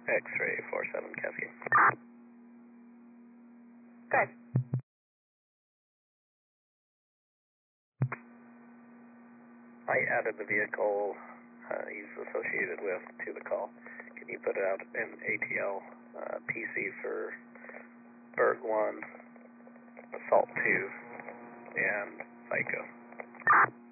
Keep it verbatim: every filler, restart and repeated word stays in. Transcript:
X-ray four seven Cascade. Good. I added the vehicle uh, he's associated with to the call. Can you put out an A T L uh, P C for Berg one, Assault two, and Psycho?